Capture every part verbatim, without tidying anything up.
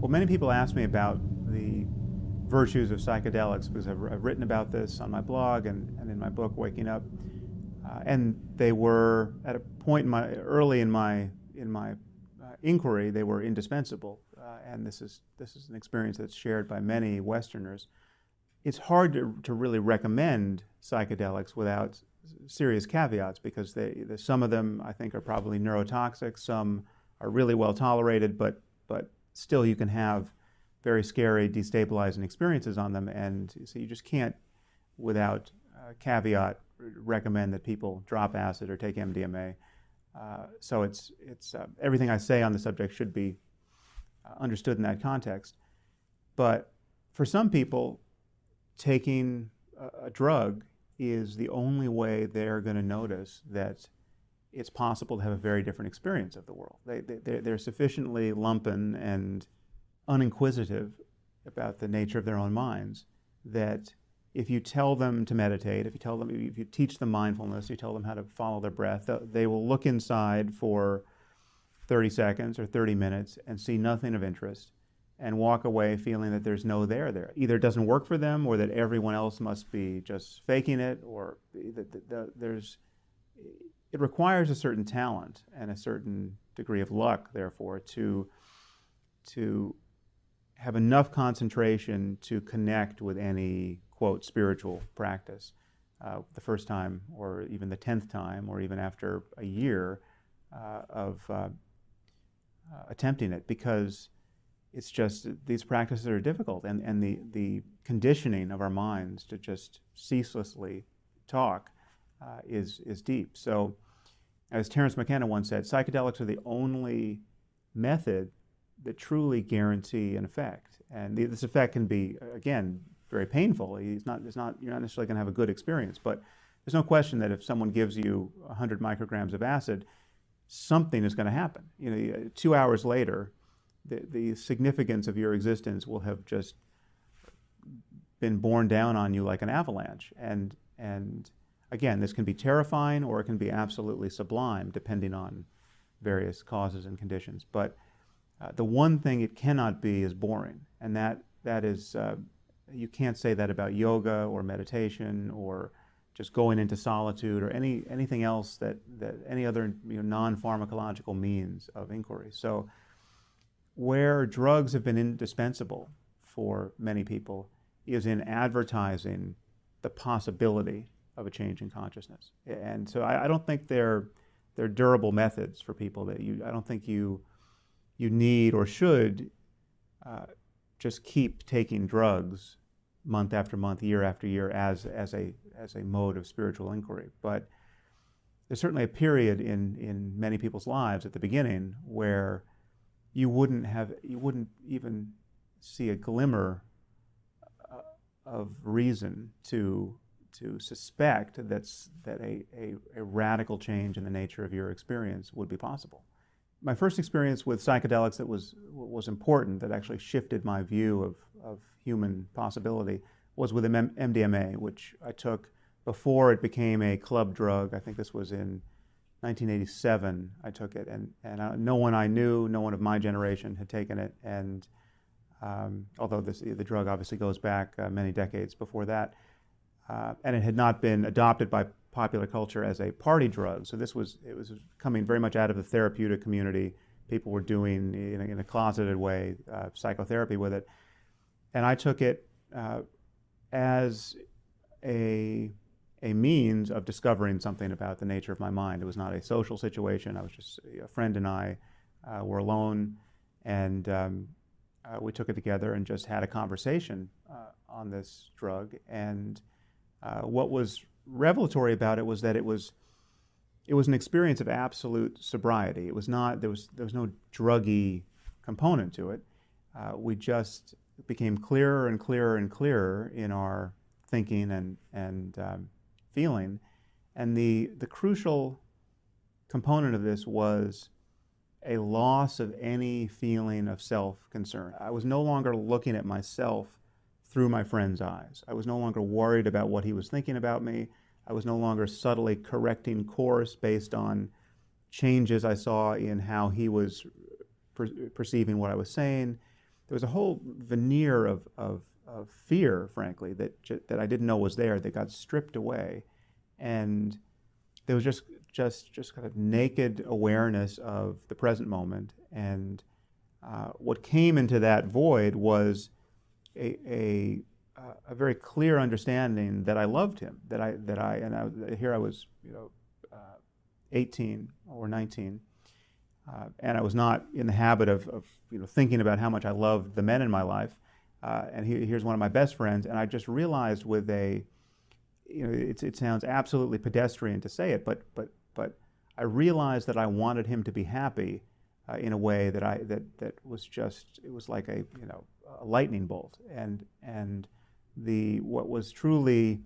Well, many people ask me about the virtues of psychedelics because I've, I've written about this on my blog and, and in my book, Waking Up. Uh, and they were, at a point in my, early in my, in my uh, inquiry, they were indispensable. Uh, and this is, this is an experience that's shared by many Westerners. It's hard to, to really recommend psychedelics without serious caveats because they, the, some of them, I think, are probably neurotoxic. Some are really well tolerated, but, but still you can have very scary, destabilizing experiences on them. And so you just can't, without uh, caveat, recommend that people drop acid or take M D M A. Uh, so it's, it's, uh, everything I say on the subject should be uh, understood in that context. But for some people, taking a, a drug is the only way they're going to notice that it's possible to have a very different experience of the world. They, they, they're sufficiently lumpen and uninquisitive about the nature of their own minds that if you tell them to meditate, if you tell them, if you teach them mindfulness, you tell them how to follow their breath, they will look inside for thirty seconds or thirty minutes and see nothing of interest and walk away feeling that there's no there there. Either it doesn't work for them or that everyone else must be just faking it, or that the, the, there's, it requires a certain talent and a certain degree of luck, therefore, to, to have enough concentration to connect with any, quote, spiritual practice uh, the first time or even the tenth time or even after a year uh, of uh, uh, attempting it, because it's just, these practices are difficult, and, and the, the conditioning of our minds to just ceaselessly talk uh, is, is deep. So, as Terence McKenna once said, psychedelics are the only method that truly guarantee an effect. And the, this effect can be, again, very painful. It's not, it's not, you're not necessarily going to have a good experience, but there's no question that if someone gives you one hundred micrograms of acid, something is going to happen. You know, two hours later, The, the significance of your existence will have just been borne down on you like an avalanche. And, and again, this can be terrifying or it can be absolutely sublime, depending on various causes and conditions. But uh, the one thing it cannot be is boring. And that, that is, uh, you can't say that about yoga or meditation or just going into solitude or any, anything else that, that any other, you know, non-pharmacological means of inquiry. So, where drugs have been indispensable for many people is in advertising the possibility of a change in consciousness. And so I, I don't think they're, they're durable methods for people. That you, I don't think you, you need or should uh, just keep taking drugs month after month, year after year as, as, a, as a mode of spiritual inquiry. But there's certainly a period in, in many people's lives at the beginning where you wouldn't have, you wouldn't even see a glimmer uh, of reason to, to suspect that's, that a, a, a radical change in the nature of your experience would be possible. My first experience with psychedelics that was, was important, that actually shifted my view of, of human possibility, was with M D M A, which I took before it became a club drug. I think this was in nineteen eighty-seven, I took it, and, and uh, no one I knew, no one of my generation had taken it, and um, although this, the drug obviously goes back uh, many decades before that, uh, and it had not been adopted by popular culture as a party drug, so this was, it was coming very much out of the therapeutic community. People were doing, in a, in a closeted way, uh, psychotherapy with it, and I took it uh, as a a means of discovering something about the nature of my mind. It was not a social situation. I was just, a friend and I uh, were alone, and um, uh, we took it together and just had a conversation uh, on this drug. And uh, what was revelatory about it was that it was, it was an experience of absolute sobriety. It was not, there was, there was no druggy component to it. Uh, we just became clearer and clearer and clearer in our thinking and, and um, feeling, and the, the crucial component of this was a loss of any feeling of self-concern. I was no longer looking at myself through my friend's eyes. I was no longer worried about what he was thinking about me. I was no longer subtly correcting course based on changes I saw in how he was per perceiving what I was saying. there was a whole veneer of, of, of fear, frankly, that, ju- that I didn't know was there, that got stripped away. And there was just, just, just kind of naked awareness of the present moment. And uh, what came into that void was a, a, uh, a very clear understanding that I loved him, that I, that I, and I, here I was, you know, uh, eighteen or nineteen, uh, and I was not in the habit of, of, you know, thinking about how much I loved the men in my life. Uh, and he, here's one of my best friends, and I just realized with a, you know, it, it sounds absolutely pedestrian to say it, but, but, but I realized that I wanted him to be happy uh, in a way that I, that, that was just, it was like a, you know, a lightning bolt. And, and the, what was truly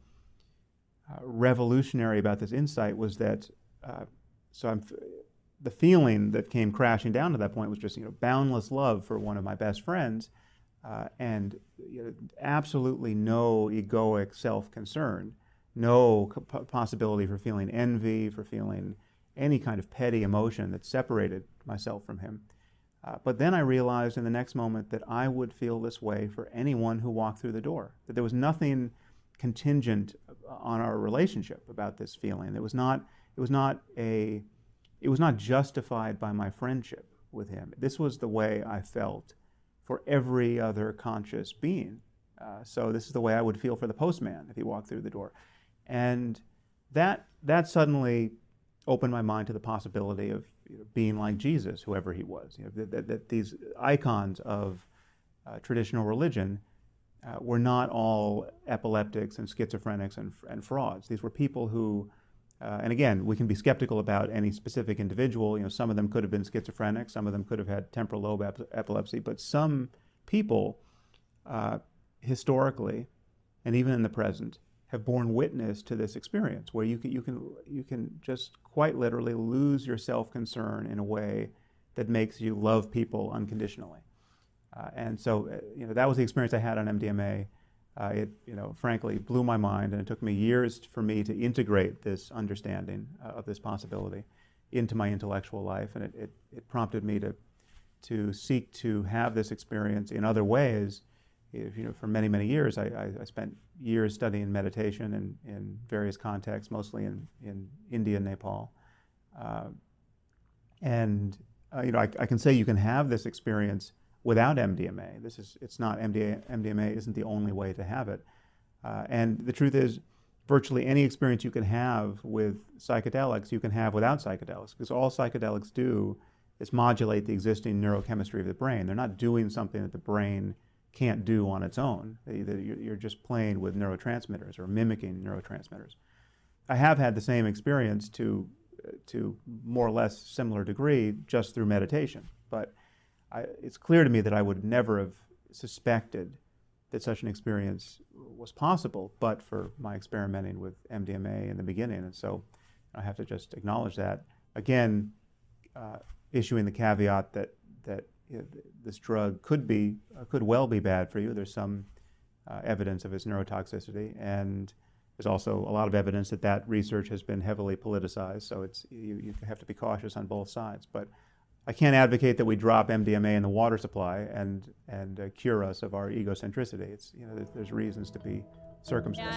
uh, revolutionary about this insight was that, uh, so I'm, the feeling that came crashing down to that point was just, you know, boundless love for one of my best friends, uh, and you know, absolutely no egoic self-concern, no possibility for feeling envy, for feeling any kind of petty emotion that separated myself from him. Uh, but then I realized in the next moment that I would feel this way for anyone who walked through the door, that there was nothing contingent on our relationship about this feeling. It was not, it was not a, it was not justified by my friendship with him. This was the way I felt for every other conscious being. Uh, so this is the way I would feel for the postman if he walked through the door. And that, that suddenly opened my mind to the possibility of, you know, being like Jesus, whoever he was. You know, that, that, that these icons of uh, traditional religion uh, were not all epileptics and schizophrenics and, and frauds. These were people who, uh, and again, we can be skeptical about any specific individual. You know, some of them could have been schizophrenic, some of them could have had temporal lobe ep epilepsy, but some people, uh, historically, and even in the present, have borne witness to this experience where you can, you can, you can just quite literally lose your self-concern in a way that makes you love people unconditionally. Uh, and so, uh, you know, that was the experience I had on M D M A. Uh, it, you know, frankly blew my mind, and it took me years for me to integrate this understanding uh, of this possibility into my intellectual life, and it, it, it prompted me to, to seek to have this experience in other ways. If, you know, for many, many years, I, I, I spent years studying meditation in, in various contexts, mostly in, in India and Nepal. Uh, and, uh, you know, I, I can say you can have this experience without M D M A. This is, it's not, M D M A isn't the only way to have it. Uh, and the truth is, virtually any experience you can have with psychedelics, you can have without psychedelics, because all psychedelics do is modulate the existing neurochemistry of the brain. They're not doing something that the brain can't do on its own. You're just playing with neurotransmitters or mimicking neurotransmitters. I have had the same experience to, to more or less similar degree just through meditation, but I, it's clear to me that I would never have suspected that such an experience was possible but for my experimenting with M D M A in the beginning, and so I have to just acknowledge that. Again, uh, issuing the caveat that, that you know, this drug could be, uh, could well be bad for you. There's some uh, evidence of its neurotoxicity, and there's also a lot of evidence that that research has been heavily politicized, so it's, you, you have to be cautious on both sides. But I can't advocate that we drop M D M A in the water supply and, and uh, cure us of our egocentricity. It's, you know, there's, there's reasons to be circumspect.